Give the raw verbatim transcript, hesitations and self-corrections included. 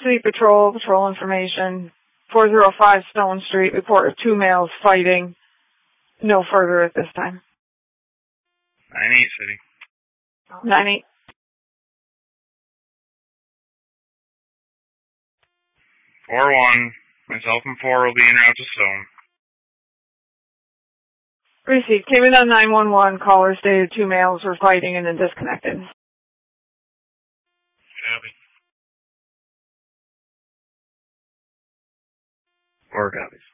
City Patrol, patrol information. four oh five Stone Street, report of two males fighting. No further at this time. nine eight, City. nine eight. four one, myself and four will be en route to Stone. Received. Came in on nine one one. Caller stated two males were fighting and then disconnected. Copy. Four copies.